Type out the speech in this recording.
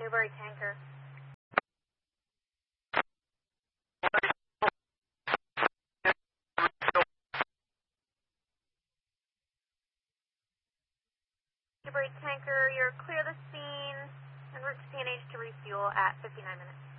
Newbury tanker. Newbury tanker, you're clear the scene en route to PNH to refuel at 59 minutes.